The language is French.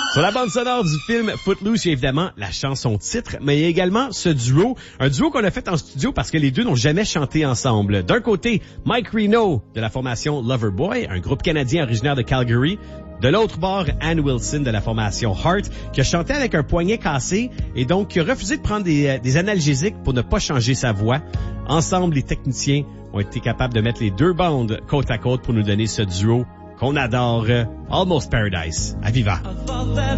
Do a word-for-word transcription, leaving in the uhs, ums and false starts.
Sur la bande sonore du film Footloose, il y a évidemment la chanson titre, mais il y a également ce duo, un duo qu'on a fait en studio parce que les deux n'ont jamais chanté ensemble. D'un côté, Mike Reno de la formation Loverboy, un groupe canadien originaire de Calgary. De l'autre bord, Ann Wilson de la formation Heart, qui a chanté avec un poignet cassé et donc qui a refusé de prendre des, des analgésiques pour ne pas changer sa voix. Ensemble, les techniciens ont été capables de mettre les deux bandes côte à côte pour nous donner ce duo qu'on adore, Almost Paradise, à Viva.